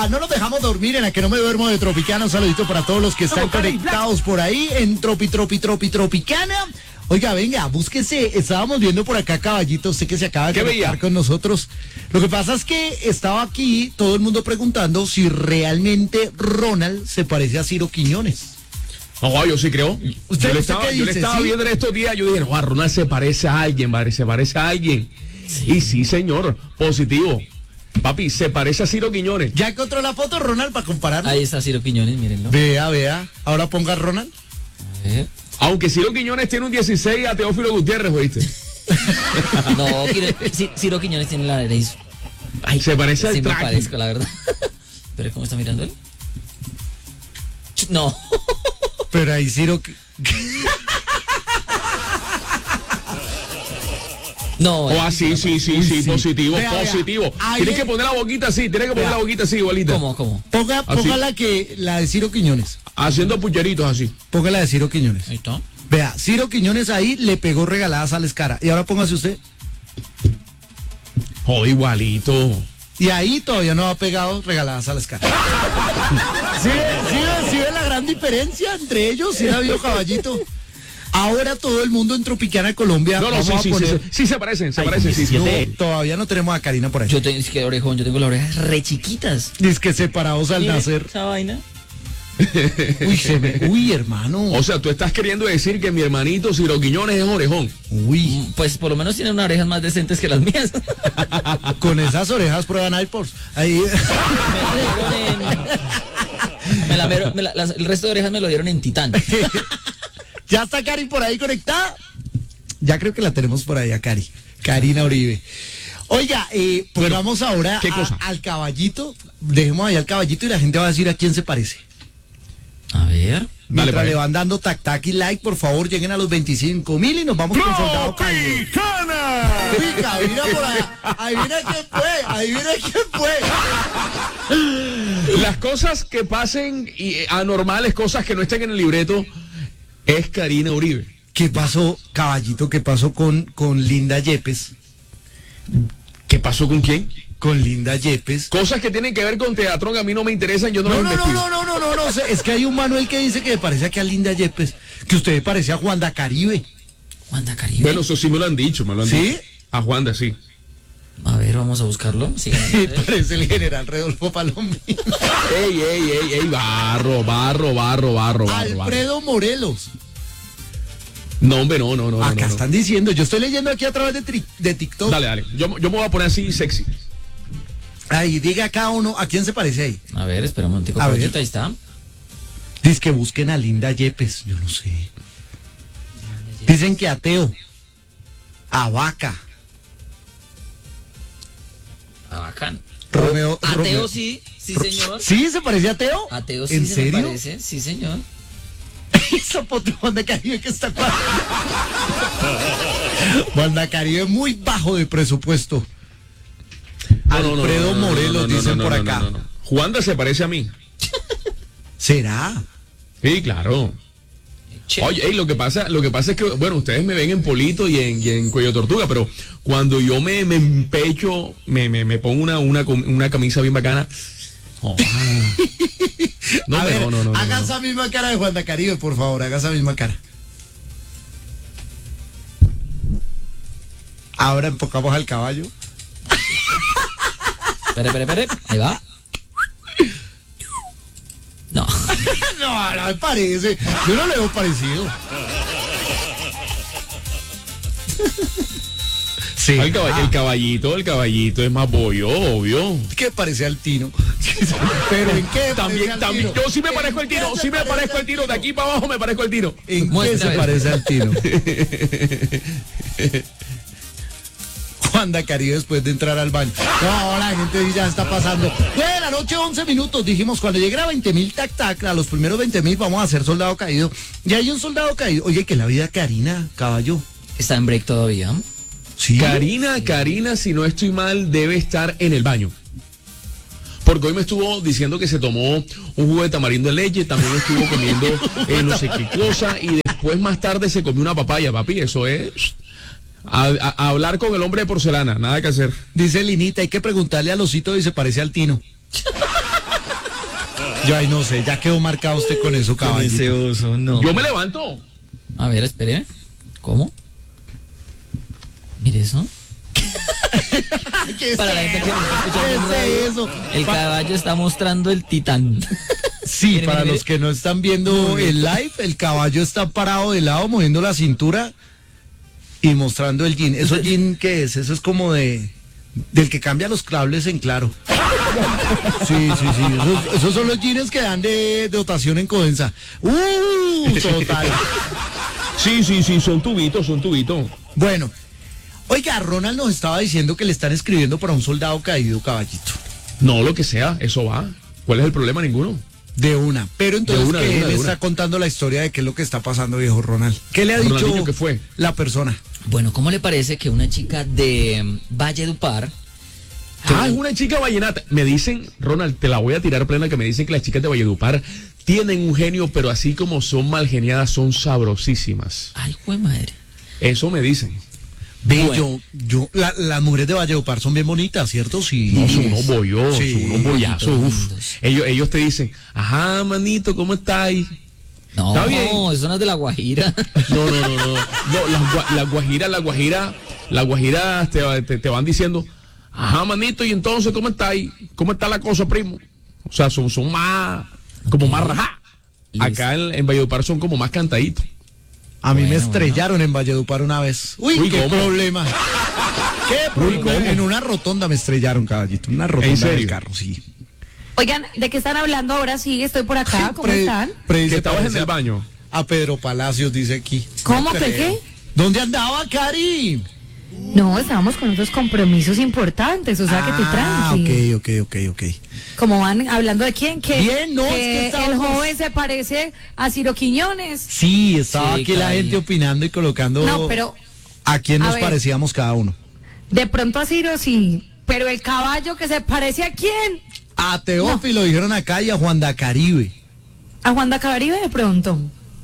Oiga, no nos dejamos dormir en la que no me duermo de Tropicana. Un saludito para todos los que están conectados por ahí en Tropicana. Oiga, venga, búsquese. Estábamos viendo por acá Caballito, usted que se acaba de conectar con nosotros. Lo que pasa es que estaba aquí todo el mundo preguntando si realmente Ronald se parece a Ciro Quiñones. No, yo sí creo. ¿Usted, yo le estaba viendo en estos días, yo dije, no, Ronald se parece a alguien, se parece a alguien. Sí. Y sí, señor, positivo. Papi, se parece a Ciro Quiñones. ¿Ya encontró la foto, Ronald, para compararlo? Ahí está Ciro Quiñones, mírenlo. Vea. Ahora ponga a Ronald. A ver. Aunque Ciro Quiñones tiene un 16 a Teófilo Gutiérrez, ¿oíste? No, Ciro Quiñones tiene la nariz. Ay, se parece al sí, Traqui. me parezco, la verdad. ¿Pero cómo está mirando él? No. Pero ahí Ciro... No. Sí, positivo, vea, positivo. Vea. Tienes que poner la boquita así, igualita. ¿Cómo? Ponga la de Ciro Quiñones. Haciendo pucheritos así. Ponga la de Ciro Quiñones. Ahí está. Vea, Ciro Quiñones ahí le pegó regaladas a la escara. Y ahora póngase usted. Joder, igualito. Y ahí todavía no ha pegado regaladas a la escara. ¿Sí ve la gran diferencia entre ellos? ¿Sí ha habido Caballito? Ahora todo el mundo en Tropicana, Colombia. Sí, se parecen, sí. Todavía no tenemos a Karina por ahí. Yo tengo las orejas re chiquitas. Dice que separados al nacer. Esa vaina. Uy, hermano. O sea, tú estás queriendo decir que mi hermanito Ciro Quiñones es orejón. Uy. Pues por lo menos tiene unas orejas más decentes que las mías. Con esas orejas prueban iPods. Ahí. El resto de orejas me lo dieron en Titán. ¿Ya está Cari por ahí conectada? Ya creo que la tenemos por ahí a Cari. Karina Uribe. Oiga, pues vamos ahora al Caballito. Dejemos ahí al Caballito y la gente va a decir a quién se parece. A ver. Mientras le van dando tac y like, por favor, lleguen a los 25,000 y nos vamos con Soldado Caído. Pica, mira por allá. Adivina quién fue. Las cosas que pasen anormales, cosas que no estén en el libreto, es Karina Uribe. ¿Qué pasó, Caballito? ¿Qué pasó con Linda Yepes? ¿Qué pasó con quién? Con Linda Yepes. Cosas que tienen que ver con teatro que a mí no me interesan, yo no las investigo. No, es que hay un Manuel que dice que me parece aquí a Linda Yepes, que usted me parece a Juanda Caribe. ¿Juanda Caribe? Bueno, eso sí me lo han dicho, ¿Sí? A Juanda, sí. A ver, vamos a buscarlo. Sí, parece el general Rodolfo Palomino. Ey, barro. Alfredo Morelos. No, hombre, no. Acá están diciendo, yo estoy leyendo aquí a través de TikTok. Dale. Yo me voy a poner así sexy. Ahí, diga acá uno, ¿a quién se parece ahí? A ver, espera un momentico. Ahí está. Dice que busquen a Linda Yepes, yo no sé. Dicen que a Teo. A Vaca. A bacán. Romeo. A Teo sí señor. ¿Sí se parece a Teo? A Teo sí. ¿En serio? Me parece, sí señor. Esa potrón de Caribe que está acá. Banda Caribe muy bajo de presupuesto. Alfredo Morelos dicen por acá. No. Juanda se parece a mí. ¿Será? Sí, claro. Oye, lo que pasa es que, bueno, ustedes me ven en Polito y en Cuello Tortuga, pero cuando yo me empecho, me pongo una camisa bien bacana. No. Haga esa misma cara de Juanda Caribe, por favor, haga esa misma cara. Ahora enfocamos al caballo. Espere. Ahí va. No. No me parece. Yo no le veo parecido. Sí. El caballito es más bollo, obvio. ¿Qué parece al Tino? Pero ¿en qué? También. Yo sí me parezco al Tino. De aquí para abajo me parezco al Tino. ¿En qué se parece al Tino? Juanda Caribe después de entrar al baño. No, la gente ya está pasando. 9 de la noche, 11 minutos. Dijimos, cuando llegue a 20,000 tac, a los primeros 20,000 vamos a hacer Soldado Caído. Ya hay un Soldado Caído. Oye, que la vida Karina, caballo. ¿Está en break todavía? Sí. Karina, si no estoy mal, debe estar en el baño. Porque hoy me estuvo diciendo que se tomó un jugo de tamarindo de leche, también estuvo comiendo no sé qué cosa, y después más tarde se comió una papaya, papi. Eso es... A hablar con el hombre de porcelana, nada que hacer. Dice Linita, hay que preguntarle al osito si se parece al Tino. Yo ahí no sé, ya quedó marcado usted con eso, caballito. Ese oso, no. Yo me levanto. A ver, espere. ¿Cómo? Mire eso. ¿Qué es Para la gente que no está escuchando en ¿Qué radio, es eso? el caballo está mostrando el titán. Sí, Mire, para mire, los que no están viendo el live, el caballo está parado de lado, moviendo la cintura y mostrando el jean. ¿Eso jean qué es? Eso es como del que cambia los cables en Claro. Sí. Esos son los jeans que dan de dotación en Codensa. Total. Sí, son tubitos. Bueno, oiga, Ronald nos estaba diciendo que le están escribiendo para un soldado caído, caballito. No, lo que sea, eso va. ¿Cuál es el problema? Ninguno. De una. Pero entonces, De él una. está contando la historia de qué es lo que está pasando, viejo Ronald. ¿Qué le ha dicho Ronaldinho, ¿qué fue? la persona? Bueno, ¿cómo le parece que una chica de Valledupar... Es una chica vallenata. Me dicen, Ronald, te la voy a tirar plena, que me dicen que las chicas de Valledupar tienen un genio, pero así como son mal geniadas, son sabrosísimas. Ay, jue madre. Eso me dicen. Bueno. Las mujeres de Valledupar son bien bonitas, ¿cierto? Sí. No, son unos bollos, Sí. son unos bollazos. Uf. Lindos. Ellos te dicen, ajá, manito, ¿cómo estáis? No, Está bien. eso no es de La Guajira. No, las guajiras te van diciendo, ajá, manito, y entonces, ¿cómo estáis? ¿Cómo está la cosa, primo? O sea, son más, como más rajá. Acá en Valledupar son como más cantaditos. A mí me Bueno, estrellaron en Valledupar una vez. Uy, qué ¿cómo? problema. ¿Qué problema? En una rotonda me estrellaron, caballito. Una rotonda ¿En serio? del carro, sí. Oigan, ¿de qué están hablando ahora? Sí, estoy por acá. ¿Cómo están? Que estabas en el baño. A Pedro Palacios, dice aquí. ¿Cómo? No ¿Qué, creo. qué? ¿Dónde andaba, Cari? No, estábamos con otros compromisos importantes, o sea que te tranqui. Ok. Como van hablando de quién, que, Bien, no, es que el estábamos- joven se parece a Ciro Quiñones. Sí, estaba Sí, aquí la Cari. gente opinando y colocando No, pero a quién a nos ver. parecíamos cada uno. de pronto a Ciro sí, pero el caballo que se parece a quién? A Teófilo dijeron acá y a Juan da Caribe. A Juan da Caribe de pronto.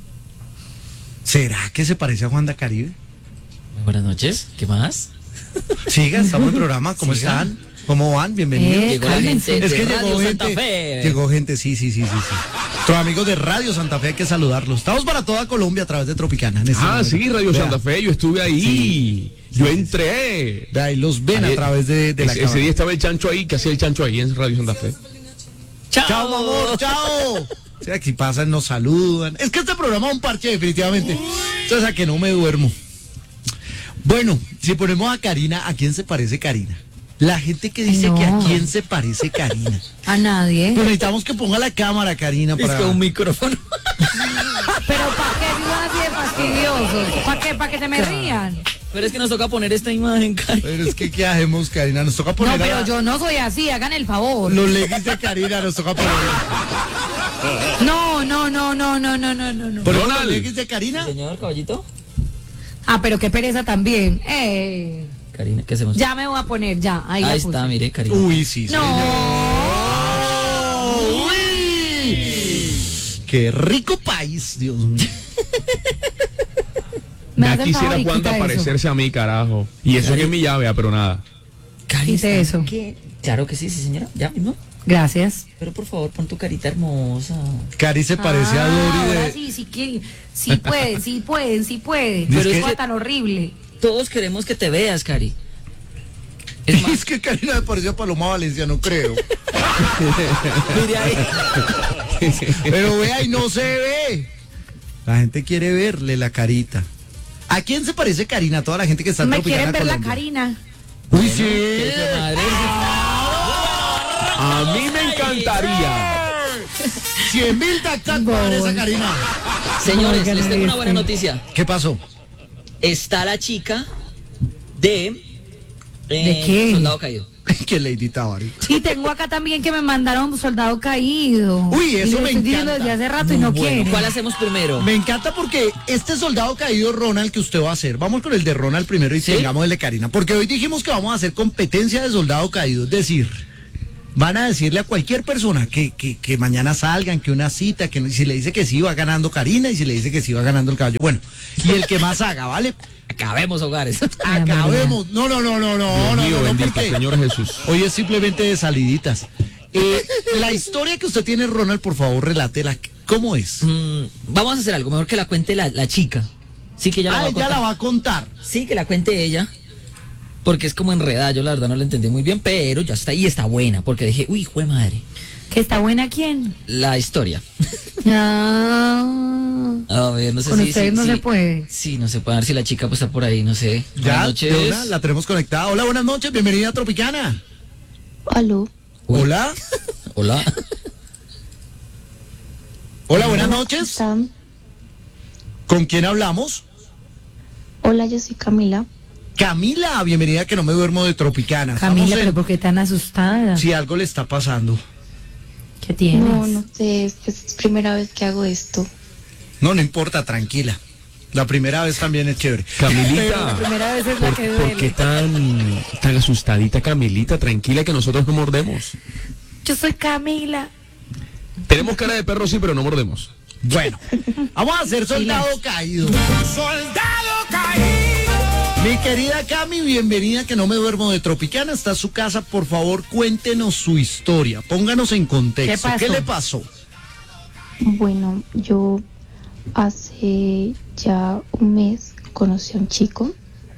¿Será que se parece a Juan da Caribe? Buenas noches, ¿qué más? Siga, estamos en el programa. ¿Cómo Siga. están? ¿Cómo van? Bienvenidos. Llegó la cálmense. gente Es de que Radio llegó Santa gente. Fe. Llegó gente, sí. Nuestros amigos de Radio Santa Fe, hay que saludarlos. Estamos para toda Colombia a través de Tropicana. en este momento. Sí, Radio Vea, Santa Fe, yo estuve ahí. Sí. Yo entré. De ahí los ven Ayer- a través de la ese cámara. día estaba el chancho ahí, que hacía el chancho ahí en Radio Santa Fe. Chao, mi amor, chao. O sea, que si pasan, nos saludan. Es que este programa es un parche, definitivamente. Entonces, a que no me duermo. Bueno, si ponemos a Karina, ¿a quién se parece Karina? La gente que dice No. que a quién se parece Karina. A nadie. Pues necesitamos que ponga la cámara, Karina, Es para... que un micrófono. Pero ¿para qué ayudan así de fastidiosos? ¿Para qué? ¿Para que se me rían? Pero es que nos toca poner esta imagen, Cari. Pero es que, ¿qué hacemos, Karina? Nos toca poner No, pero a- yo no soy así, hagan el favor. los leggings de Karina, nos toca poner... No. ¿Ponemos los Ronald. leggings de Karina? Señor caballito. Ah, pero qué pereza también. Karina, ¿qué hacemos? Ya me voy a poner, ya. Ahí, la Ahí puse. está, mire, Karina. Uy, sí. No. Uy. Qué rico país, Dios mío. Me Ya hace el quisiera favor y Juan quita eso. parecerse a mí, carajo. Y eso que es mi llave, pero nada. Cari, Quite ¿está eso. qué? Claro que sí, señora. Ya mismo. Gracias. Pero por favor, pon tu carita hermosa. Cari se parece a Dori Ahora de... sí pueden. Dice Pero que- es tan horrible. Todos queremos que te veas, Cari. Es más, Es que Karina me pareció a Paloma Valencia, no creo. mire ahí. Pero vea y no se ve. La gente quiere verle la carita. ¿A quién se parece Karina? Toda la gente que está en Me Tropicana, quieren ver la Colombia. Karina. Uy, sí. ¿Qué fue, madre? A mí me encantaría. 100.000 tac-tac para esa Karina. Señores, Oigan, les tengo una buena noticia. ¿Qué pasó? Está la chica de... ¿De qué? Soldado Caído. Que Lady Tabari. Y tengo acá también que me mandaron un soldado caído. Uy, eso Y lo me estoy diciendo encanta. desde hace rato y no quiere. ¿Cuál hacemos primero? Me encanta porque este soldado caído, Ronald, que usted va a hacer, vamos con el de Ronald primero y ¿Sí? tengamos el de Karina, porque hoy dijimos que vamos a hacer competencia de soldado caído, es decir, van a decirle a cualquier persona que mañana salgan, que una cita, que si le dice que sí va ganando Karina y si le dice que sí va ganando el caballo. Bueno, y el que más haga, ¿vale? Acabemos hogares. Acabemos. No, Dios mío, bendito porque Señor Jesús. hoy es simplemente de saliditas. La historia que usted tiene, Ronald, por favor, relátela. ¿Cómo es? Vamos a hacer algo, mejor que la cuente la chica. Sí, que ella la va a ella contar. la va a contar. Sí, que la cuente ella. Porque es como enredada, yo la verdad no la entendí muy bien, pero ya está ahí, está buena. Porque dije, uy, jue madre. ¿Que está buena quién? La historia. Ah, A ver, no sé con si. ustedes no se puede. Sí, no se puede. A ver si la chica pues está por ahí, no sé. Ya, Buenas noches. de una, la tenemos conectada. Hola, buenas noches, bienvenida a Tropicana. Aló. Uy. Hola. Hola. Hola, buenas noches. ¿Están? ¿Con quién hablamos? Hola, yo soy Camila. Camila, bienvenida que no me duermo de Tropicana. Camila, Estamos en- pero ¿por qué tan asustada? Si algo le está pasando. ¿Qué tienes? No sé, es primera vez que hago esto. No importa, tranquila. La primera vez también es chévere. La Camilita, primera vez es la que ¿por qué duele. tan asustadita, Camilita? Tranquila que nosotros no mordemos. Yo soy Camila. Tenemos cara de perro, sí, pero no mordemos. Bueno, vamos a hacer soldado caído. Soldado caído. Mi querida Cami, bienvenida que no me duermo de Tropicana. Está su casa, por favor, cuéntenos su historia. Pónganos en contexto. ¿Qué pasó? ¿Qué le pasó? Bueno, yo hace ya un mes conocí a un chico.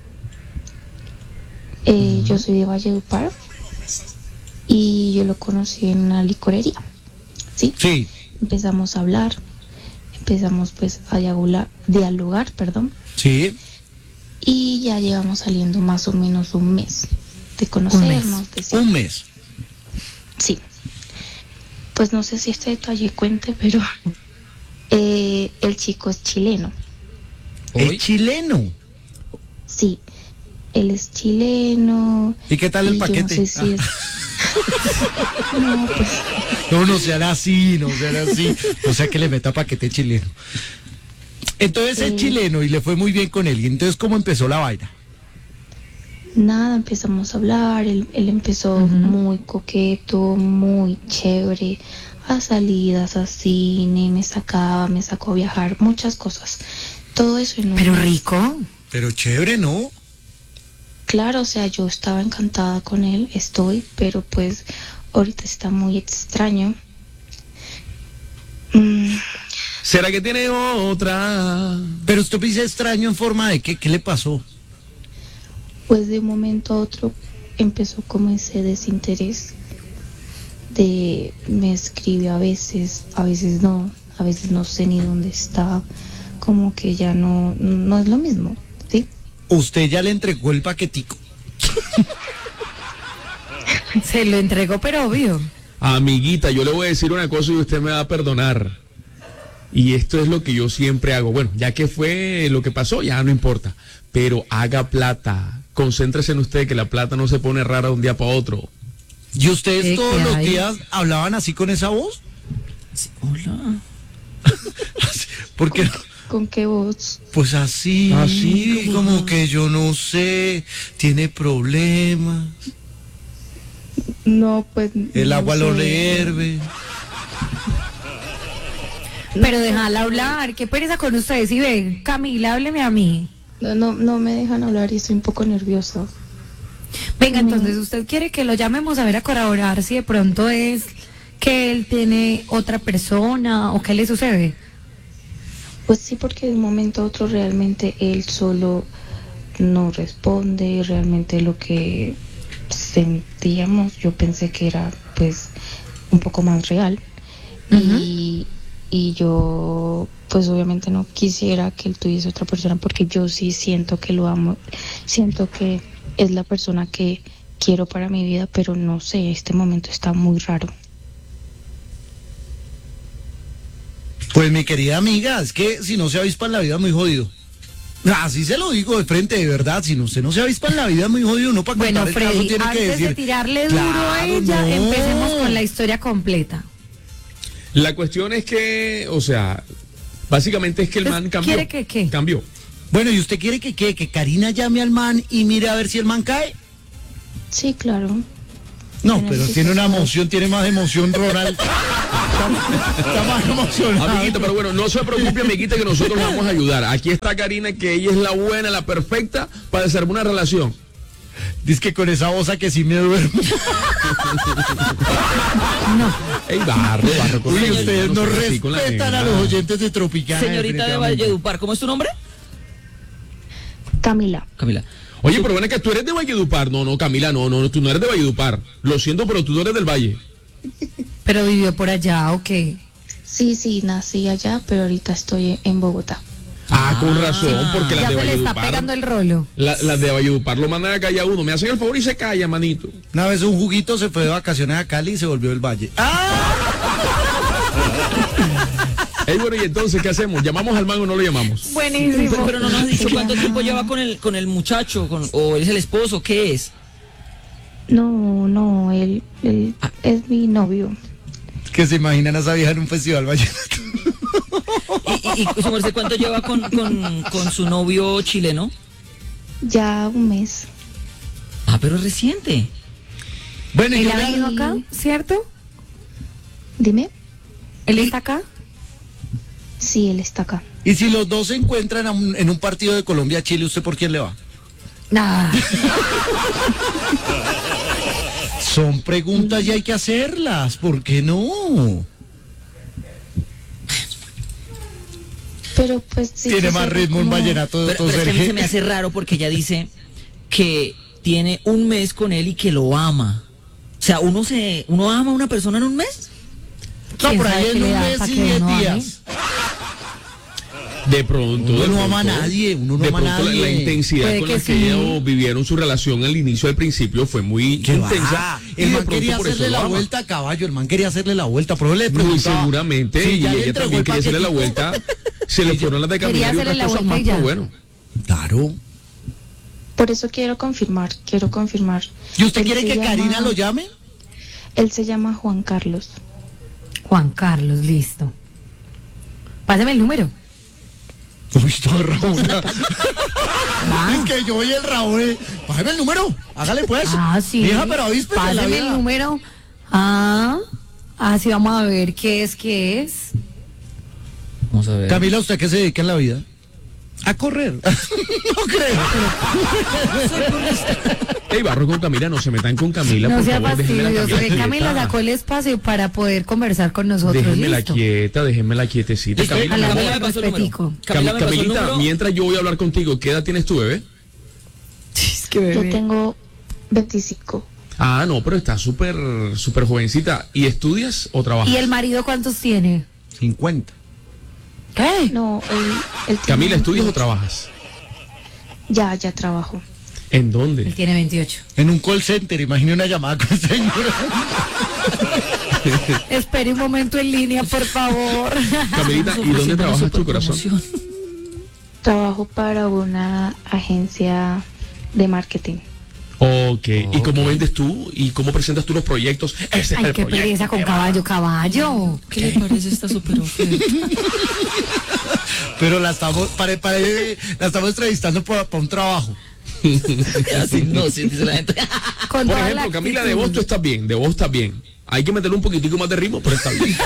Yo soy de Valledupar y yo lo conocí en una licorería. ¿Sí? Sí. Empezamos a hablar, empezamos pues a dialogar, perdón. Sí. Y ya llevamos saliendo más o menos un mes de conocernos. de sí. Un mes. Sí. Pues no sé si este detalle cuente, pero el chico es chileno. Es Uy. chileno. Sí, él es chileno. ¿Y qué tal el y yo paquete? No sé si es... No, pues No sean así, no sean así. O sea que le meta paquete chileno. Entonces es chileno y le fue muy bien con él. Y entonces, ¿cómo empezó la vaina? nada, empezamos a hablar, él empezó muy coqueto, muy chévere, a salidas, a cine, me sacó a viajar, muchas cosas. Todo eso en un Pero mes. rico. Pero chévere, ¿no? Claro, o sea, yo estaba encantada con él, pero pues ahorita está muy extraño. ¿Será que tiene otra? Pero usted me dice extraño en forma de ¿qué le pasó? Pues de un momento a otro empezó como ese desinterés de me escribe a veces no sé ni dónde está, como que ya no es lo mismo, ¿sí? Usted ya le entregó el paquetico. Se lo entregó, pero obvio. Amiguita, yo le voy a decir una cosa y usted me va a perdonar. Y esto es lo que yo siempre hago. Bueno, ya que fue lo que pasó, ya no importa. Pero haga plata. Concéntrese en usted, que la plata no se pone rara de un día para otro. ¿Y ustedes ¿Qué todos los hay? días hablaban así con esa voz? Sí, hola. Porque, ¿Con qué voz? pues así, Así, como que yo no sé, tiene problemas, No, pues el no agua sé. lo le hierve. Pero déjala hablar. Qué pereza con ustedes. Y ven, Camila, hábleme a mí. No me dejan hablar y estoy un poco nerviosa. Venga, entonces, ¿usted quiere que lo llamemos a ver a corroborar si de pronto es que él tiene otra persona o qué le sucede? Pues sí, porque de un momento a otro realmente él solo no responde, realmente lo que sentíamos yo pensé que era pues un poco más real. Y yo pues obviamente no quisiera que él tuviese otra persona porque yo sí siento que lo amo, siento que es la persona que quiero para mi vida, pero no sé, este momento está muy raro. Pues mi querida amiga, es que si no se avispa en la vida es muy jodido. Así se lo digo de frente, de verdad, si usted no se avispa en la vida es muy jodido, uno para Bueno, contar el caso Freddy, tiene que antes decir. de tirarle duro a Claro, ella, no. empecemos con la historia completa. La cuestión es que, o sea, básicamente es que el Entonces, man cambió. ¿quiere que qué? Cambió. Bueno, ¿y usted quiere que Karina llame al man y mire a ver si el man cae? Sí, claro. No, Pero pero sí tiene se una sabe. emoción, tiene más emoción, Ronald. Está más emocionado. Amiguita, pero bueno, no se preocupe, amiguita, que nosotros le vamos a ayudar. Aquí está Karina, que ella es la buena, la perfecta para desarmar una relación. Dice que con esa voz a que sí me duermo. Ey, barro. Uy, ustedes no así con la respetan a negra. los oyentes de Tropicana. Señorita de definitivamente. Valledupar, ¿cómo es tu nombre? Camila. Camila. Oye, pero bueno, que tú eres de Valledupar. No, Camila, no, tú no eres de Valledupar. Lo siento, pero tú no eres del Valle. Pero vivió por allá, ¿o qué? Sí, nací allá, pero ahorita estoy en Bogotá. Con razón, porque las Ya de se le está Valledupar, pegando el rolo. las de Valledupar lo mandan a callar a uno. Me hacen el favor y se calla, manito. Una vez un juguito se fue de vacaciones a Cali y se volvió del Valle. Ey, bueno, y entonces, ¿qué hacemos? ¿Llamamos al man o no lo llamamos? Buenísimo. Pero no nos has dicho cuánto tiempo lleva con el muchacho, o él es el esposo, ¿qué es? No, él es mi novio. Que se imaginan a esa vieja en un festival vallenato. ¿Y su merced cuánto lleva con su novio chileno? Ya un mes. Ah, pero es reciente. Bueno, y ¿Él yo ha le- venido acá, cierto? Dime. ¿Él está acá? Sí, él está acá. y si los dos se encuentran en un partido de Colombia-Chile, ¿usted por quién le va? Nada. Son preguntas y hay que hacerlas. ¿Por qué no? Pero pues sí. Tiene sí, más sí, ritmo un como- vallenato de Pero es que a mí Sergio. se me hace raro porque ella dice que tiene un mes con él y que lo ama. O sea, ¿uno ama a una persona en un mes? No, ¿Quién por sabe ahí qué en le un da mes pa' y que 10 uno ame? días. De pronto. Uno de no ama a pronto. nadie, uno no de ama a pronto la nadie. intensidad Puede con que la que sí. ellos vivieron su relación al inicio, al principio, fue muy ¿Qué intensa. va? Y El de man pronto quería por eso hacerle lo la ama. vuelta a caballo, el man quería hacerle la vuelta, pero le Muy preguntaba. seguramente, si y ya le ella entregó también el quería hacerle la paquetico. vuelta. Se le fueron las de Quería caminar y hacerle otras la cosas vuelta más, y ya. pero bueno. Claro. Por eso quiero confirmar. ¿Y usted Él quiere se que llama- Karina lo llame? Él se llama Juan Carlos. Juan Carlos, listo. Páseme el número. Uy, no, Raúl. Es que yo oí el Raúl. Bájeme el número. Hágale pues. Ah, sí. Vieja, pero avíspese la Páseme el vida. número. Sí, vamos a ver qué es. Vamos a ver. Camila, ¿usted a qué se dedica en la vida? A correr. No creo. Ey, barro con Camila, no se metan con Camila, No por sea favor, déjenme la fastidioso, que Camila quieta. sacó el espacio para poder conversar con nosotros. Déjenmela ¿listo? quieta, déjenmela quietecita. Listo, Camila, a la mi amor. hora me pasó el número. respetico. Camila me pasó el Camilita, número. mientras yo voy a hablar contigo, ¿qué edad tienes tú, bebé? Es que Yo bebé. tengo 25. Ah, no, pero estás súper jovencita. ¿Y estudias o trabajas? ¿Y el marido cuántos tiene? 50. ¿Qué? No, él tiene Camila, ¿estudias o 28. trabajas? Ya trabajo. ¿En Él dónde? tiene 28. En un call center, imagine una llamada con el señor. Espere un momento en línea, por favor. Camilita, ¿y dónde trabajas tu corazón? Trabajo para una agencia de marketing. Ok, ¿y cómo vendes tú? ¿Y cómo presentas tú los proyectos? Ese es Ay, el qué proyecto. pereza con caballo. ¿Qué le parece esta super oferta? Pero la estamos, la estamos entrevistando para un trabajo. Así no, sí, dice la gente. Con Por toda ejemplo, la Camila, de actitud. voz tú estás bien, de voz estás bien. Hay que meterle un poquitico más de ritmo, pero está bien.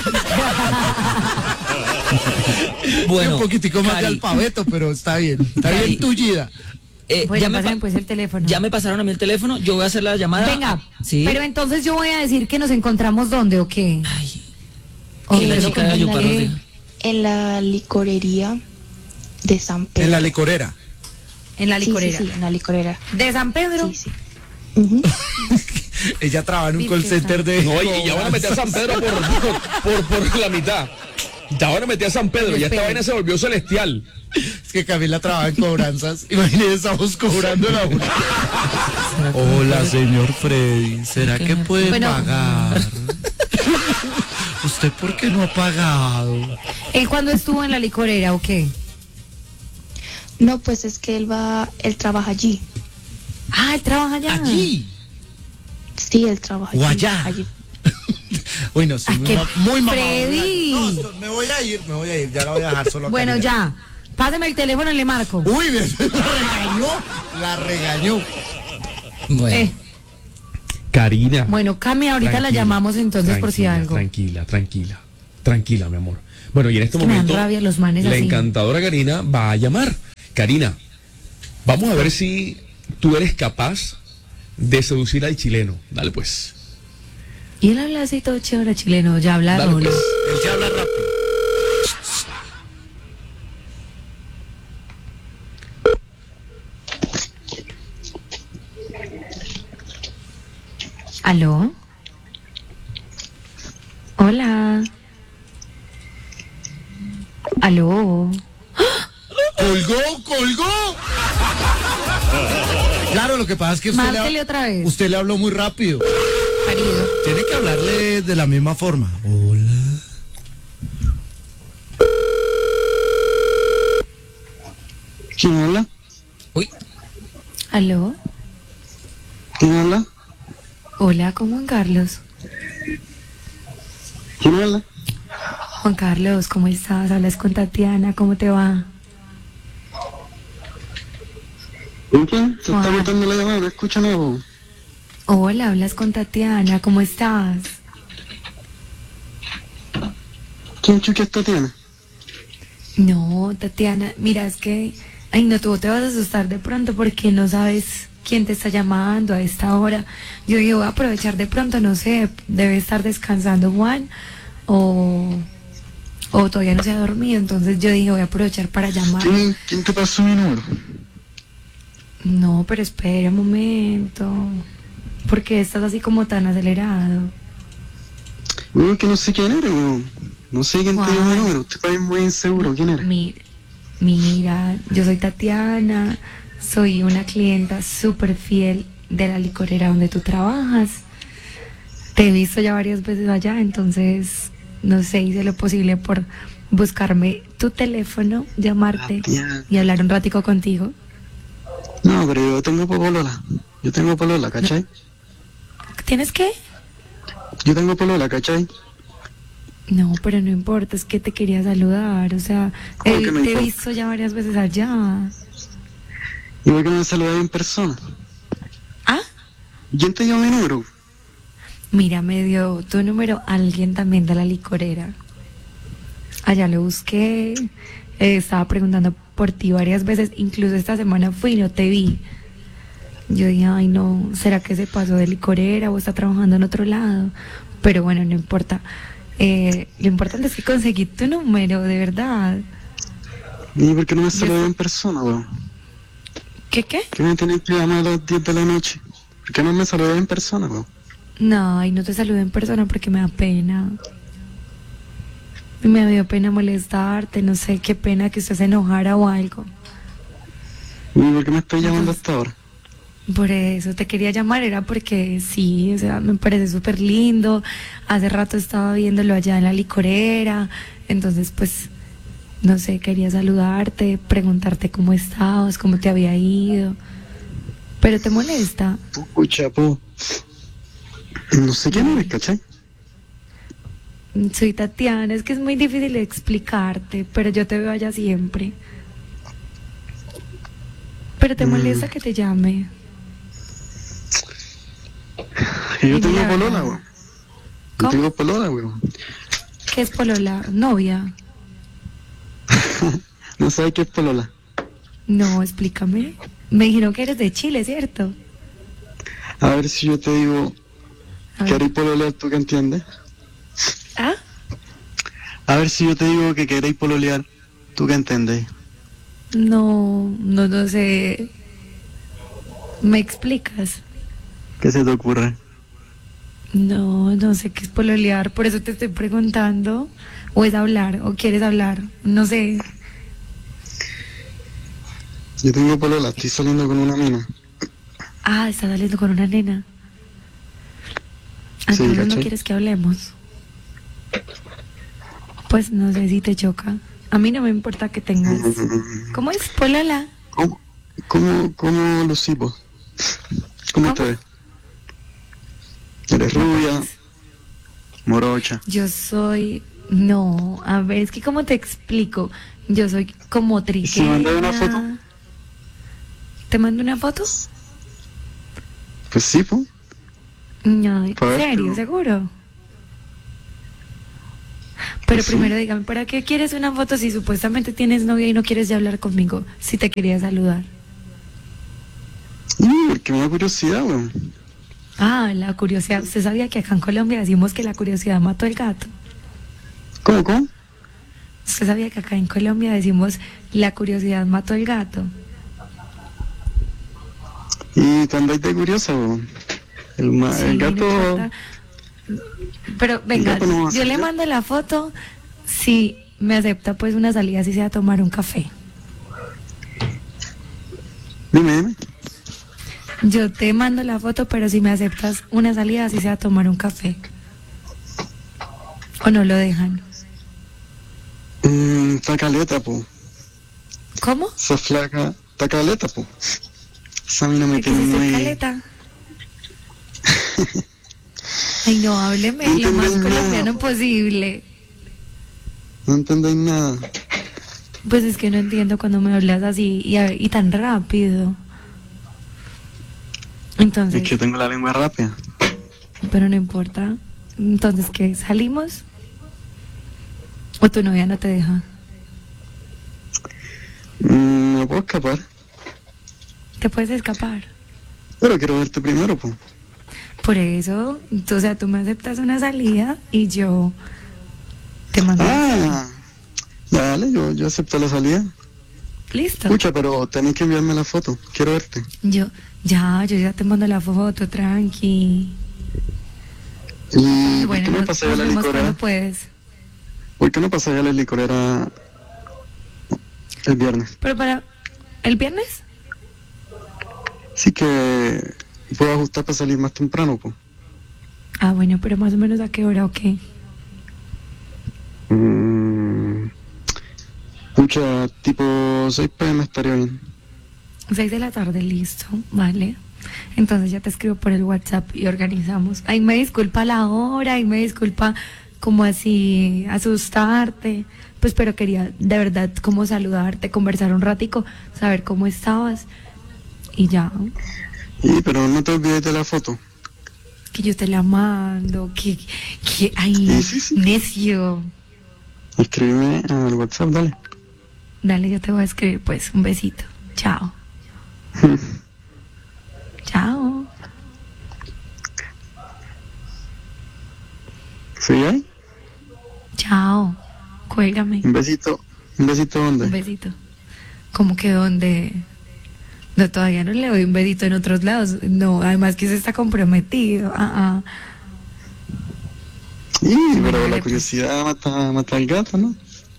Bueno, un poquitico más de Cari, alfabeto, pero está bien. Está Cari. bien tullida. Bueno, ya, me pásenme pa- pues el teléfono. ya me pasaron a mí el teléfono, yo voy a hacer la llamada. Venga, Sí. pero entonces yo voy a decir que nos encontramos dónde o qué. Ay, O que la pero chica de con Valledupar nos la- diga. En la licorería de San Pedro. En la licorera. En la Sí, licorera. Sí, en la licorera. ¿De San Pedro? Sí, sí. Ujú. Ella trabaja en un call Virgen center de. No, y ya van a meter a San Pedro por la mitad. Ya van a meter a San Pedro, ya esta Espere. vaina se volvió celestial. Es que Camila trabaja en cobranzas. Imagínense, estamos cobrando la una. Hola, señor Freddy. ¿Será que puede Bueno. pagar? ¿Usted por qué no ha pagado? ¿Él cuando estuvo en la licorera o qué? No, pues es que él trabaja allí. Ah, él trabaja allá. Allí. Sí, él trabaja allí. O allá. allí. Uy, no, sí, Ah, qué muy mamá. Freddy. No, me voy a ir. Ya la voy a dejar solo a Bueno, Karina. ya. Páseme el teléfono y le marco. Uy, la regañó. Bueno, Eh, Karina. bueno, Cami, ahorita la Tranquila, llamamos entonces por si algo. Tranquila, mi amor. Bueno, y en este Es que me dan momento rabia los manes la así. encantadora Karina va a llamar. Karina, vamos a ver si tú eres capaz de seducir al chileno. Dale pues. Y él habla así todo chévere chileno, ya habla Dale, rolo. pues. Él se habla rápido. ¿Aló? Hola. ¿Aló? ¡Colgó! Claro, lo que pasa es que Márquele otra vez. usted le habló muy rápido. Marido. Tiene que hablarle de la misma forma. Hola. ¿Quién habla? Uy, ¿Aló? ¿Quién habla? Hola, ¿con Juan Carlos? ¿Quién habla? Juan Carlos, ¿cómo estás? Hablas con Tatiana, ¿cómo te va? ¿Con quién? Se está Juan. botando la llamada, no escucha nada. Hola, hablas con Tatiana, ¿cómo estás? ¿Quién chucha esta tiene? No, Tatiana, mira, es que... Ay, no, tú te vas a asustar de pronto porque no sabes quién te está llamando a esta hora. Yo digo, voy a aprovechar de pronto, no sé, debe estar descansando Juan o todavía no se ha dormido, entonces yo dije, voy a aprovechar para llamar. ¿Quién te pasó mi número? No, pero espera un momento. ¿Por qué estás así como tan acelerado? Weón, que no sé quién eres, weón. No sé quién te dio mi número. Usted está muy inseguro. ¿Quién eres? Mira, yo soy Tatiana, soy una clienta súper fiel de la licorera donde tú trabajas. Te he visto ya varias veces allá, entonces, no sé, hice lo posible por buscarme tu teléfono, llamarte Tatiana. y hablar un ratico contigo. No, pero yo tengo polola. Yo tengo polola, ¿cachai? ¿Tienes qué? Yo tengo polola, ¿cachai? No, pero no importa, es que te quería saludar, o sea, ¿Cómo que no te he importa? visto ya varias veces allá. Igual que me saludáis en persona. ¿Ah? ¿Quién te dio mi número? Mira, me dio tu número alguien también de la licorera. Allá lo busqué, estaba preguntando por ti varias veces, incluso esta semana fui y no te vi. Yo dije, ay no, ¿será que se pasó de licorera o está trabajando en otro lado? Pero bueno, no importa. Lo importante es que conseguí tu número, de verdad. ¿Y por qué no me saludáis en persona, weón? ¿Qué? ¿Qué me tenéis que llamar a las 10 de la noche? ¿Por qué no me saludáis en persona, weón? No, y no te saludo en persona porque me da pena. Me dio pena molestarte, no sé, qué pena que usted se enojara o algo. ¿Y por qué me estáis llamando hasta ahora? Por eso te quería llamar, era porque sí, o sea, me parece súper lindo. Hace rato estaba viéndolo allá en la licorera, entonces pues, no sé, quería saludarte, preguntarte cómo estabas, cómo te había ido. Pero te molesta. Pucha, po. No sé quién eres, ¿cachai? Soy Tatiana, es que es muy difícil de explicarte, pero yo te veo allá siempre. Pero te molesta que te llame. Y yo Ay, tengo la polola, verdad. weón. Yo ¿Cómo? tengo polola, weón. ¿Qué es polola? ¿Novia? ¿No sabes qué es polola? No, explícame. Me dijeron que eres de Chile, ¿cierto? A ver si yo te digo A que ver. queréis pololear, ¿tú qué entiendes? ¿Ah? A ver si yo te digo que queréis pololear, ¿tú qué entendéis? No sé. ¿Me explicas? ¿Qué se te ocurre? No sé qué es pololear, por eso te estoy preguntando. ¿O es hablar? ¿O quieres hablar? No sé. Yo tengo polola, estoy saliendo con una mina. Ah, estás saliendo con una nena. Sí, Entonces no ¿cachai? quieres que hablemos. Pues no sé si te choca. A mí no me importa que tengas. ¿Cómo es polola? ¿Cómo lo sipo? ¿Cómo te ¿Cómo? ves? ¿Eres rubia? ¿Morocha? Yo soy... No, a ver, es que ¿cómo te explico? Yo soy como ¿Y si mandé una foto? trigueña. ¿Te mando una foto? Pues sí, po. No, ¿en Pues, serio? pero- ¿Seguro? Pero Pues sí. primero dígame, ¿para qué quieres una foto si supuestamente tienes novia y no quieres ya hablar conmigo? Si te quería saludar. Porque me da curiosidad, weón. Ah, la curiosidad. ¿Usted sabía que acá en Colombia decimos que la curiosidad mató al gato? ¿Cómo? ¿Usted sabía que acá en Colombia decimos la curiosidad mató al gato? Y cuando hay de curiosa, bo, Sí, el no gato... importa. Pero venga, gato no va a yo le salir. mando la foto si me acepta pues una salida, si sea a tomar un café. Dime. Yo te mando la foto, pero si me aceptas una salida, si sea a tomar un café. ¿O no lo dejan? Está caleta, po. ¿Cómo? Esa flaca, está caleta, po. Esa mina me ¿De qué tiene es esa muy... caleta? Ay, no, hábleme No lo más entendí nada. colombiano posible. No entendéis nada. Pues es que no entiendo cuando me hablas así y tan rápido. Entonces, Es que tengo la lengua rápida. pero no importa. Entonces, ¿qué? ¿Salimos? ¿O tu novia no te deja? Me puedo escapar. ¿Te puedes escapar? Pero quiero verte primero, po. Por eso, o sea, tú me aceptas una salida y yo te mando. Ah, dale, yo acepto la salida. Listo. Escucha, pero tenés que enviarme la foto. Quiero verte. Yo ya te mando la foto, tranqui. ¿Y por Bueno, qué no nos pasé a la vemos licorera? cuando puedes. ¿Por qué no pasé a la licorera el viernes? Pero para el viernes, Sí que puedo ajustar para salir más temprano, po. ah, bueno, pero más o menos a qué hora o qué. Escucha, tipo 6 p.m. estaría bien. 6 de la tarde, listo, vale. Entonces ya te escribo por el WhatsApp y organizamos. Ahí me disculpa la hora, ahí me disculpa como así asustarte. Pues pero quería de verdad como saludarte, conversar un ratico, saber cómo estabas. Y ya, Pero no te olvides de la foto. que yo te la mando, ay, Sí. necio. Escríbeme al WhatsApp, dale. Dale, yo te voy a escribir pues, un besito. Chao. Chao. ¿Sí ahí? Chao. Cuélgame. Un besito. ¿Un besito dónde? Un besito. ¿Cómo que dónde? No, todavía no le doy un besito en otros lados. No, además que se está comprometido. Pero Vale, la pues. curiosidad mata al gato, ¿no?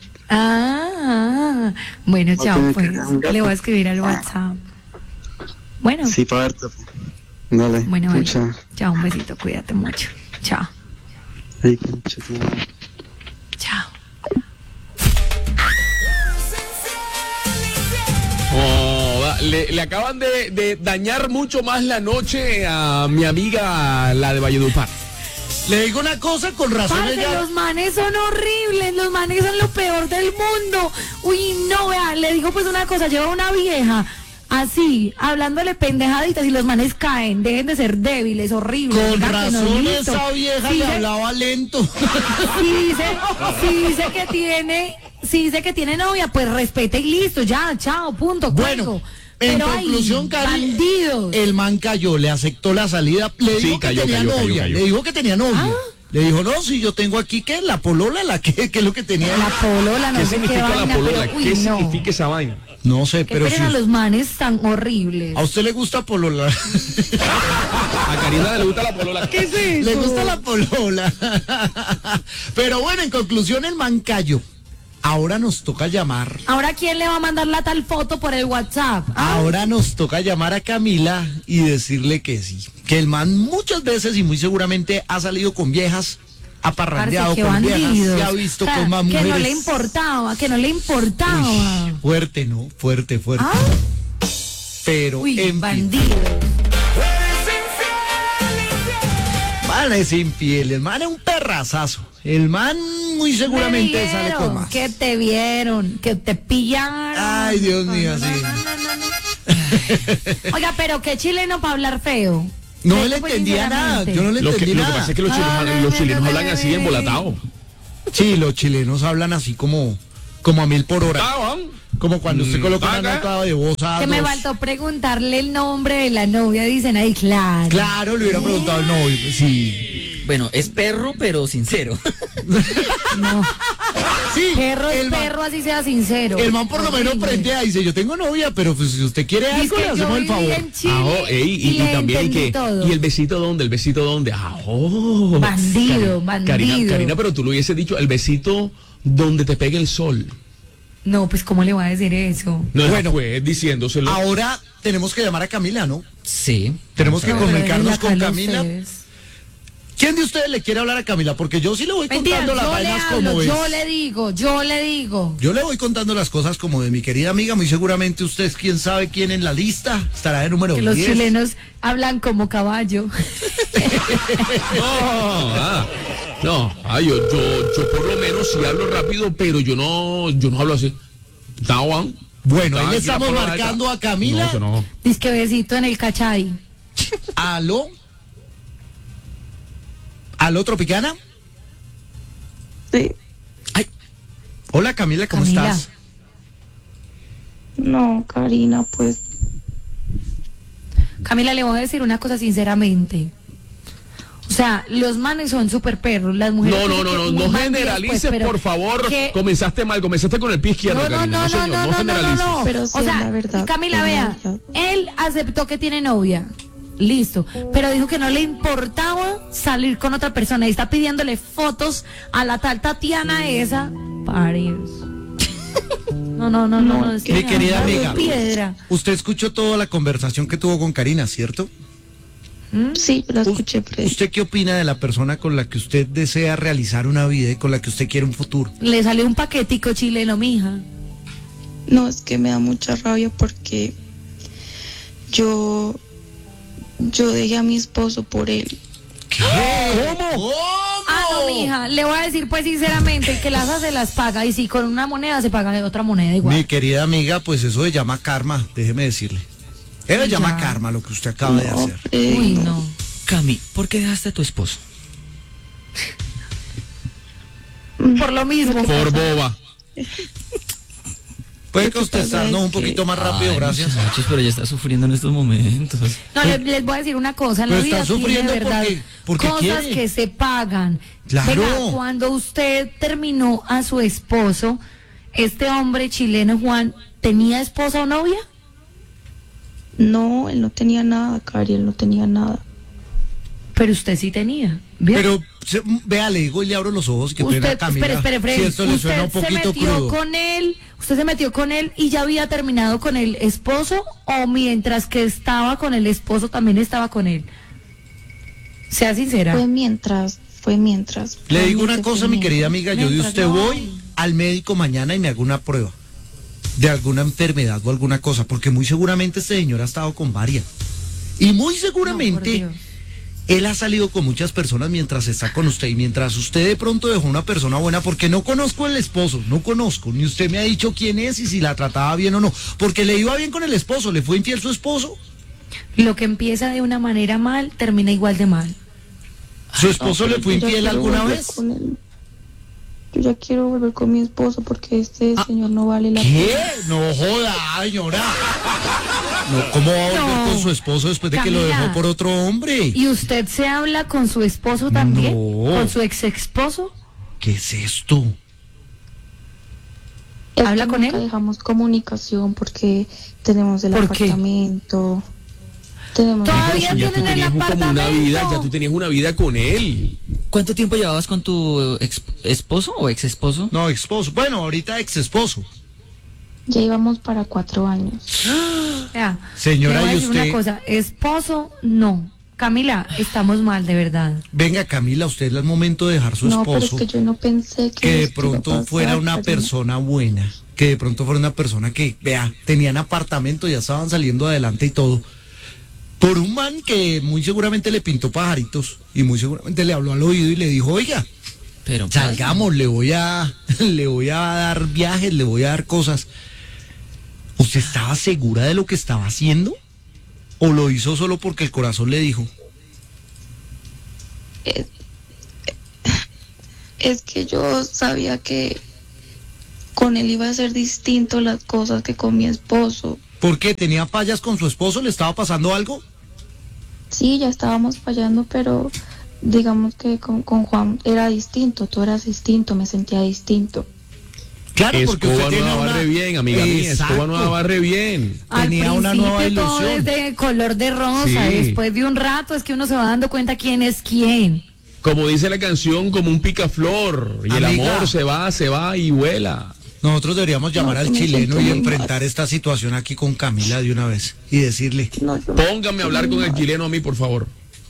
Bueno, No chao, tiene que pues. ser un gato. Le voy a escribir al WhatsApp. Bueno, Sí, para verte. Dale, bueno, escucha. chao, un besito, cuídate mucho. Chao. Ay, concha tu madre. Chao. Le acaban de dañar mucho más la noche a mi amiga, la de Valledupar. Le digo una cosa, con razón Parce, ella... los manes son horribles, los manes son lo peor del mundo. Uy, no, vea, le digo pues una cosa, lleva una vieja así, hablándole pendejaditas y los manes caen, dejen de ser débiles, horribles. Con Oiga, que no, razón listo. esa vieja Sí le se- hablaba lento. Si dice que tiene novia, pues respete y listo, ya, chao, punto, Bueno, cuelgo. en Pero ay, conclusión, Cari, bandidos. el man cayó, le aceptó la salida, le Sí, dijo que cayó, tenía cayó, novia, cayó. le dijo que tenía novia. Ah. Le dijo, no, si yo tengo aquí, ¿qué? La polola, ¿qué es lo que tenía? La polola, no ¿Qué sé qué significa vaina, la polola? pero, uy, ¿Qué no. significa esa vaina? No sé, Que pero si esperen a los manes tan horribles. a usted le gusta polola. A Karina le gusta la polola. ¿Qué es eso? Le gusta la polola. Pero bueno, en conclusión, el man cayó. Ahora nos toca llamar. Ahora, ¿quién le va a mandar la tal foto por el WhatsApp? Ahora nos toca llamar a Camila y decirle que sí. Que el man muchas veces y muy seguramente ha salido con viejas, ha parrandeado Parce, qué con viejas, bandidos. se ha visto O sea, con más que mujeres. no le importaba, que no le importaba. Uy, fuerte, ¿no? Fuerte. Ah, Pero, uy, en fin, bandido. man es infiel, el man es un perrazazo. El man muy seguramente Me sale con vieron, más. que te vieron, que te pillaron. Ay, Dios mío, sí. Oiga, pero qué chileno para hablar feo. No Eso le fue entendía nada, yo no le Lo que entendí nada. pasa es que los chilenos hablan así embolatados. Sí, los chilenos hablan así como a 1000 por hora. Como cuando usted coloca una nota de voz a Que me dos. faltó preguntarle el nombre de la novia, dicen ahí, claro. Claro, le hubiera preguntado al novio. Sí. Bueno, es perro, pero sincero. No, Sí. perro es el man- perro, así sea sincero. El man por lo menos Horrible. prende y dice, yo tengo novia, pero pues, si usted quiere Dice algo, que le yo hacemos el viví favor. en Chile y le también entendí todo. ¿y el besito dónde? ¿El besito dónde? Bandido, bandido. Karina, pero tú lo hubiese dicho, el besito donde te pegue el sol. No, pues ¿cómo le va a decir eso? No, Bueno. pues diciéndoselo. Ahora tenemos que llamar a Camila, ¿no? Sí. Tenemos que No, pero comunicarnos déjenla con acá Camila. ustedes. ¿Quién de ustedes le quiere hablar a Camila? Porque yo sí le voy Mentira, contando las yo le vainas hablo, como es. yo le digo. Yo le voy contando las cosas como de mi querida amiga. Muy seguramente usted, quién sabe quién en la lista, estará de número Que los 10. chilenos hablan como caballo. Yo por lo menos sí hablo rápido, pero yo no hablo así. Tawan. Bueno, ahí le estamos marcando a Camila. No, eso no. Dice que besito en el cachay. ¿Aló? ¿Aló, Tropicana? Sí. Hola, Camila, ¿cómo Camila. estás? No, Karina, pues Camila, le voy a decir una cosa sinceramente. O sea, los manes son súper perros, las mujeres... No generalice, por favor. Comenzaste mal, comenzaste con el pie izquierdo, Karina. Señor, no generalices. Pero sí, O sea, la verdad, Camila, es vea, verdad. él aceptó que tiene novia, listo, pero dijo que no le importaba salir con otra persona y está pidiéndole fotos a la tal Tatiana esa. Parios. No, es que Mi me querida da amiga, piedra. usted escuchó toda la conversación que tuvo con Karina, ¿cierto? Sí, lo escuché, pero ¿Usted qué opina de la persona con la que usted desea realizar una vida y con la que usted quiere un futuro? Le salió un paquetico chileno, mija. no, es que me da mucha rabia porque yo dejé a mi esposo por él. ¿Cómo? Ah, no, mija, le voy a decir pues sinceramente, el que las hace las paga y si con una moneda se paga de otra moneda igual. Mi querida amiga, pues eso se llama karma, déjeme decirle. Eso se Ya. llama karma lo que usted acaba de hacer. Uy, no. Cami, ¿por qué dejaste a tu esposo? Por lo mismo. Por boba. Puede contestarnos un poquito más rápido, Ay, gracias. muchachos, pero ya está sufriendo en estos momentos. No, les voy a decir una cosa, en la Pero vida está tiene sufriendo de verdad porque cosas quiere. que se pagan. Claro. Venga, cuando usted terminó a su esposo, este hombre chileno Juan, ¿tenía esposa o novia? No, él no tenía nada, Cari, él no tenía nada. Pero usted sí tenía. ¿vio? Pero vea, le digo y le abro los ojos y que pena Usted, Camila. espere, Si esto le suena un usted se poquito metió crudo. con él, usted se metió con él y ya había terminado con el esposo o mientras que estaba con el esposo también estaba con él. Sea sincera. Fue mientras. Le digo una Realmente cosa, fue mi querida mientras. amiga, yo de Mientras usted no voy hay. al médico mañana y me hago una prueba de alguna enfermedad o alguna cosa, porque muy seguramente este señor ha estado con varias. Y muy No, por seguramente Dios. él ha salido con muchas personas mientras está con usted y mientras usted de pronto dejó una persona buena, porque no conozco el esposo, no conozco, ni usted me ha dicho quién es y si la trataba bien o no, porque le iba bien con el esposo, le fue infiel su esposo, Lo que empieza de una manera mal, termina igual de mal. su esposo le fue Yo ya infiel quiero alguna volver vez. con él. Yo ya quiero volver con mi esposo porque este señor no vale la ¿Qué? pena. No joda, señora. No, ¿cómo va a volver No, con su esposo después de que lo Camila. dejó por otro hombre? ¿Y usted se habla con su esposo también? No. ¿Con su ex esposo? ¿Qué es esto? Es ¿Habla que con nunca él? dejamos comunicación porque tenemos el ¿Por qué? apartamento. Tenemos Todavía Ya tú tienen el tenías como una vida, apartamento. ya tú tenías una vida con él. ¿Cuánto tiempo llevabas con tu esposo o ex esposo? No, esposo. Bueno, ahorita ex esposo. Ya íbamos para 4 años. Vea, Señora, le voy a ¿y decir usted? una cosa, esposo, no. Camila, estamos mal, de verdad. Venga, Camila, usted es el momento de dejar su No, pero es esposo. que yo no pensé Que de esto iba a pronto pasar, fuera una Karina. persona buena. Que de pronto fuera una persona que, vea, tenían apartamento, ya estaban saliendo adelante y todo. Por un man que muy seguramente le pintó pajaritos y muy seguramente le habló al oído y le dijo, oiga, Pero salgamos, le voy a dar viajes, le voy a dar cosas. ¿Usted estaba segura de lo que estaba haciendo? ¿O lo hizo solo porque el corazón le dijo? Es que yo sabía que con él iba a ser distinto las cosas que con mi esposo. ¿Por qué? ¿Tenía fallas con su esposo? ¿Le estaba pasando algo? Sí, ya estábamos fallando, pero digamos que con Juan era distinto, todo era distinto, me sentía distinto. Claro, porque Escoba usted tiene no barre bien, amiga mía. Escoba no barre bien. Tenía una nueva ilusión. Todo es de color de rosa. Sí. Después de un rato es que uno se va dando cuenta quién es quién. Como dice la canción, como un picaflor. Y el Amiga. amor se va y vuela. Nosotros deberíamos llamar No, al me chileno siento y muy enfrentar mal. esta situación aquí con Camila de una vez y decirle, No, yo Póngame a hablar con el chileno a mí, por favor.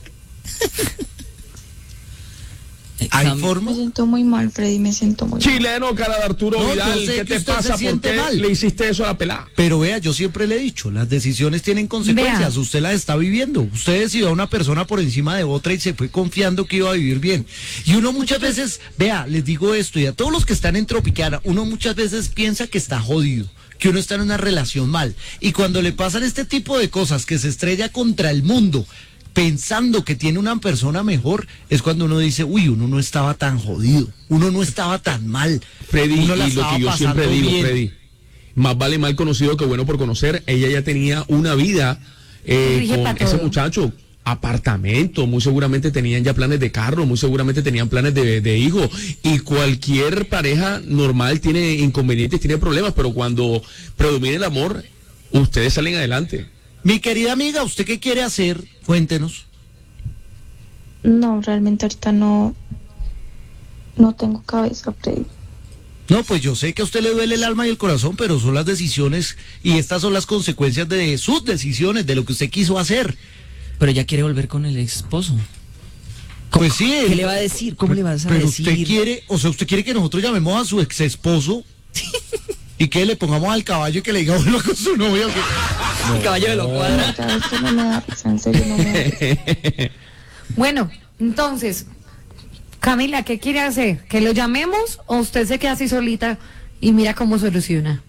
¿hay Cam- forma? me siento muy mal, Freddy, me siento muy mal. Chileno, cara de Arturo No, yo Vidal, sé ¿qué que te usted pasa? se ¿Por siente qué mal. le hiciste eso a la pelada? Pero vea, yo siempre le he dicho, las decisiones tienen consecuencias, Vea. usted las está viviendo, usted decidió a una persona por encima de otra y se fue confiando que iba a vivir bien. Y uno muchas veces, vea, les digo esto y a todos los que están en Tropicana, uno muchas veces piensa que está jodido, que uno está en una relación mal. Y cuando le pasan este tipo de cosas, que se estrella contra el mundo, pensando que tiene una persona mejor, es cuando uno dice, uy, uno no estaba tan jodido, uno no estaba tan mal. Freddy, uno la y lo estaba que yo siempre pasando digo, bien. Freddy, más vale mal conocido que bueno por conocer. Ella ya tenía una vida Rige con pa' ese todo. muchacho, apartamento, muy seguramente tenían ya planes de carro, muy seguramente tenían planes de hijo, y cualquier pareja normal tiene inconvenientes, tiene problemas, pero cuando predomina el amor, ustedes salen adelante. Mi querida amiga, ¿usted qué quiere hacer? Cuéntenos. No, realmente ahorita no tengo cabeza, Freddy. No, pues yo sé que a usted le duele el alma y el corazón, pero son las decisiones y estas son las consecuencias de sus decisiones, de lo que usted quiso hacer. Pero ella quiere volver con el esposo. Pues sí. ¿Qué le va a decir? ¿Cómo le vas a pero decir? usted quiere, o sea, usted quiere que nosotros llamemos a su ex esposo y que le pongamos al caballo y que le diga vuelva con su novia. ¿O qué? El caballo de lo cuadra. Ya esto no me da risa, en serio no me da risa. Bueno, entonces, Camila, ¿qué quiere hacer? ¿Que lo llamemos o usted se queda así solita y mira cómo soluciona?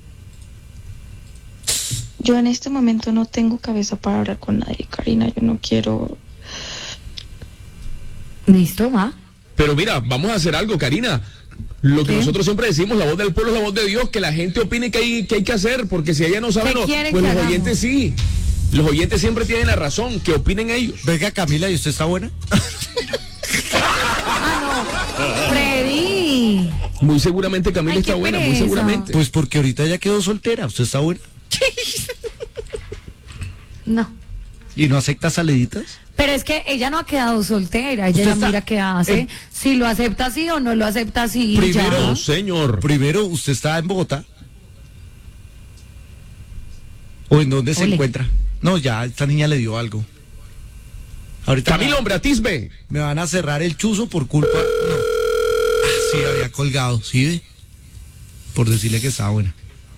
Yo en este momento no tengo cabeza para hablar con nadie, Karina, yo no quiero... ¿Listo, ma? Pero mira, vamos a hacer algo, Karina. Lo que ¿Qué? nosotros siempre decimos, la voz del pueblo es la voz de Dios, que la gente opine que hay que hacer, porque si ella no sabe, ¿Qué no, quieren pues que los hagamos? oyentes sí. Los oyentes siempre tienen la razón, que opinen ellos. Venga, Camila, ¿y usted está buena? Freddy. Muy seguramente Camila Ay, está qué buena, muy pereza. seguramente. Pues porque ahorita ya quedó soltera, usted está buena. No. ¿Y no acepta saliditas? Pero es que ella no ha quedado soltera, ella Usted ya está- mira qué hace, eh, si lo acepta así o no lo acepta así. Primero, ya. No, señor. Primero, ¿usted está en Bogotá? ¿O en dónde se Ole. encuentra? No, ya, esta niña le dio algo. Ahorita Camilo, hombre, atisbe. me van a cerrar el chuzo por culpa... No. Ah, sí, había colgado, ¿sí ve? Por decirle que estaba buena.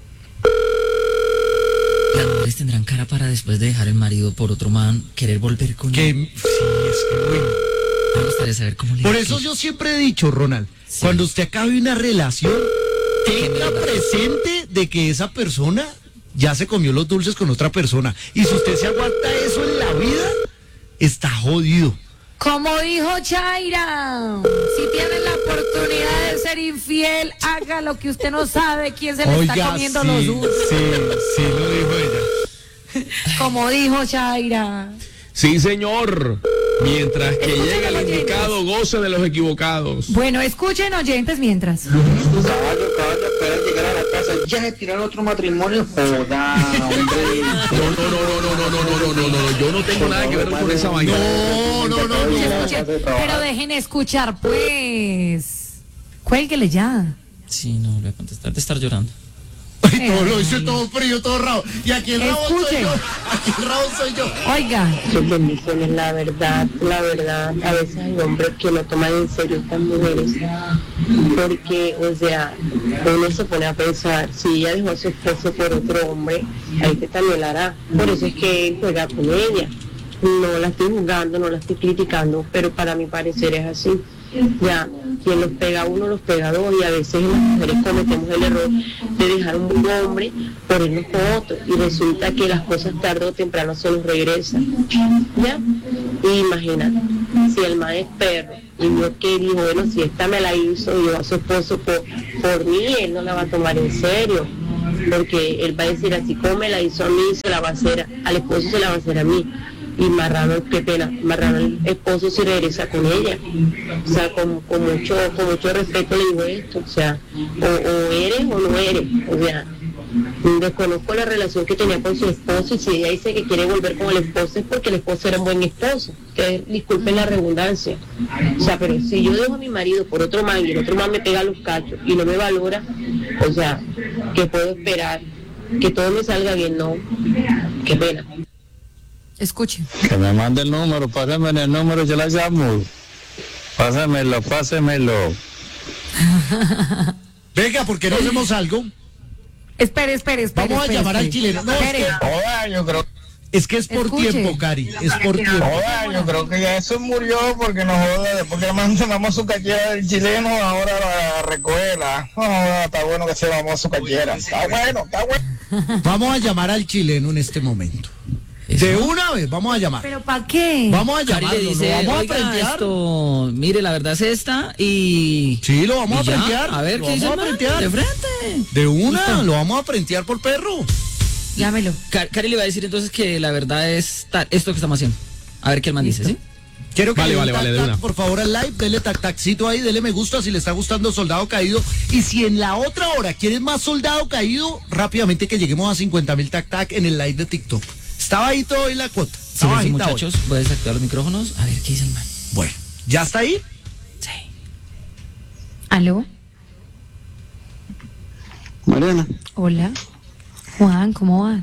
Las mujeres tendrán cara para después de dejar el marido por otro man querer volver con Que, él. sí, es que bueno. Me gustaría saber cómo le Por va. eso yo siempre he dicho, Ronald, cuando usted acabe una relación, tenga presente de que esa persona ya se comió los dulces con otra persona. Y si usted se aguanta eso en la vida, está jodido. Como dijo Chaira, si tiene la oportunidad de ser infiel, haga lo que usted no sabe quién se le está comiendo sí, los dulces. sí, lo dijo ella. Como dijo Chaira. Sí, señor. Mientras que Escuchen llega a los el indicado, goce de los equivocados. Bueno, escuchen oyentes mientras. Caballo, esperar llegar a la casa. Ya se tiraron otro matrimonio. Joda, hombre. No, yo no tengo nada que ver con esa vaina. Escuchen, pero dejen escuchar, pues. Cuélguele ya. Sí, no, le voy a contestar de estar llorando. Todo lo hice todo frío, todo rabo. Y aquí el rabo soy Escuchen. yo. Aquí el rabo soy yo. Oiga, Sus bendiciones, la verdad, a veces hay hombres que no toman en serio estas mujeres, porque, o sea, uno se pone a pensar, si ella dejó a su esposo por otro hombre, ahí que también la hará, por eso es que él juega con ella, no la estoy juzgando, no la estoy criticando, pero para mi parecer es así. Ya, quien los pega a uno, los pega a dos, y a veces las mujeres cometemos el error de dejar un buen hombre por irnos con otro, y resulta que las cosas tarde o temprano se nos regresan. Ya, y imagínate, si el man es perro, y yo que dijo, bueno, si esta me la hizo y yo a su esposo por mí, él no la va a tomar en serio, porque él va a decir, así como me la hizo a mí, se la va a hacer, al esposo se la va a hacer a mí. Y Marrano, qué pena, Marrano el esposo si regresa con ella, o sea, con mucho respeto le digo esto, o sea, o eres o no eres, o sea, desconozco la relación que tenía con su esposo, y si ella dice que quiere volver con el esposo es porque el esposo era un buen esposo, que disculpen la redundancia, o sea, pero si yo dejo a mi marido por otro man y el otro man me pega los cachos y no me valora, o sea, ¿qué puedo esperar? Que todo me salga bien, no, qué pena. Escuche. Que me mande el número, pásame el número, yo la llamo. Pásamelo. Venga, ¿por qué no hacemos algo? Espere. Vamos a llamar al chileno. No, Yo creo es que es por tiempo, Cari. Es por tiempo. yo creo que ya eso murió porque no joda, después que mandamos su cachera del chileno, ahora la recogerla. No joda, está bueno que se mamó su cachera. Está bueno. Vamos a llamar al chileno en este momento. De una vez, vamos a llamar. ¿Pero para qué? Vamos a Cari llamarlo, le dice, ¿lo vamos oiga, a frentear? esto, mire, la verdad es esta, y... Sí, lo vamos a y ya, frentear. a ver, lo ¿qué dice vamos el a man? frentear. De frente. De una, lo vamos a frentear por perro. Llámelo. Cari le va a decir entonces que la verdad es esto que estamos haciendo. A ver qué el man dice, ¿sí? Quiero que Vale, le den vale, tac, de tac, una. por favor al live, dele tactacito ahí, dele me gusta si le está gustando Soldado Caído. Y si en la otra hora quieres más Soldado Caído, rápidamente que lleguemos a 50,000 tac en el live de TikTok. Estaba ahí todo en la cuota. Sí, Estaba sí, bajita hoy. muchachos, voy a desactivar los micrófonos. A ver qué dice el man. Bueno, ¿ya está ahí? Sí. ¿Aló? Mariana, Hola. Juan, ¿cómo vas?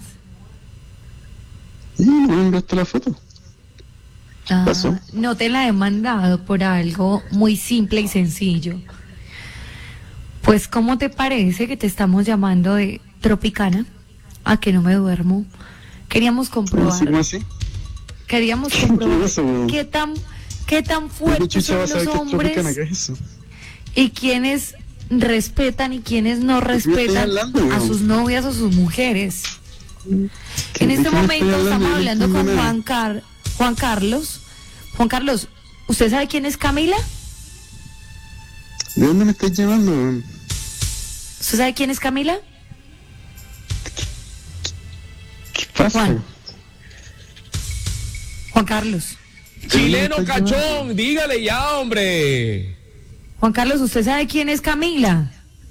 ¿no me enviaste la foto? ¿Pasó? No te la he mandado por algo muy simple y sencillo. Pues, ¿cómo te parece que te estamos llamando de Tropicana? A que no me duermo. Queríamos comprobar. ¿Cómo así? Queríamos ¿Qué comprobar es eso, weón? qué tan ¿Qué fuertes chucha son vas a saber los qué es Tropicana? hombres ¿Qué es eso? y quiénes respetan y quiénes no respetan hablando, a weón? sus novias o sus mujeres. En ¿De este qué me momento estoy estamos hablando? hablando Yo no con entiendo nada. Juan Carlos. Juan Carlos, ¿usted sabe quién es Camila? ¿De dónde me estás llamando, weón? ¿Usted sabe quién es Camila? ¿Qué pasa? Juan Carlos. Chileno cachón, dígale ya, hombre. Juan Carlos, ¿usted sabe quién es Camila?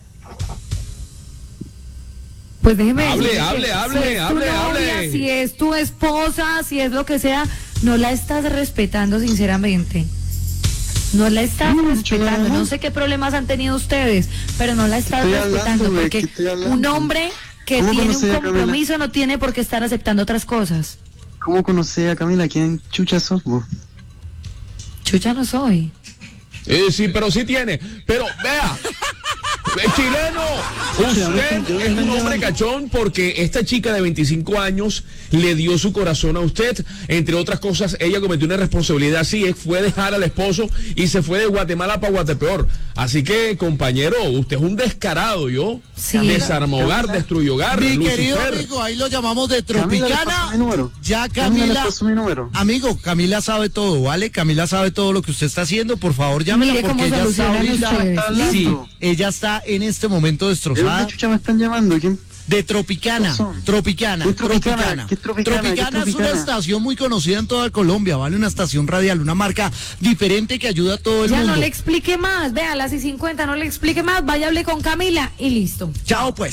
Pues déjeme Hable, decirle hable, que hable, si es tu hable, novia, hable. si es tu esposa, si es lo que sea, no la estás respetando sinceramente. No la estás No, no he dicho respetando. nada. No sé qué problemas han tenido ustedes, pero no la estás Estoy respetando hablando, güey, porque ¿qué estoy hablando? un hombre que ¿Cómo tiene conocí un a Camila? compromiso no tiene por qué estar aceptando otras cosas. ¿Cómo conocí a Camila? ¿Quién chucha sos vos? Chucha no soy. Sí, pero sí tiene. Pero vea, chileno, usted es un hombre cachón porque esta chica de 25 años le dio su corazón a usted. Entre otras cosas, ella cometió una responsabilidad así, fue dejar al esposo y se fue de Guatemala para Guatepeor. Así que, compañero, usted es un descarado, ¿yo? Sí. Desarma hogar, destruye hogar, Mi querido Lucifer. amigo, ahí lo llamamos de Camila le Tropicana. pasó mi número. Ya Camila le Camila, pasó mi número. amigo, Camila sabe todo, ¿vale? Camila sabe todo lo que usted está haciendo. Por favor, llámela Mire porque cómo ella está solucionan ahorita. ustedes. Sí, ¿Listo? ella está en este momento ¿De destrozada. dónde chucha me están llamando? ¿Quién? De Tropicana, ¿Qué son? Tropicana, ¿Qué es Tropicana? Tropicana. ¿Qué es Tropicana? ¿Qué es Tropicana es una Tropicana? estación muy conocida en toda Colombia, ¿vale? Una estación radial, una marca diferente que ayuda a todo el Ya mundo. no le explique más. Vea, a las 50 no le explique más. Vaya, hable con Camila y listo. Chao, pues.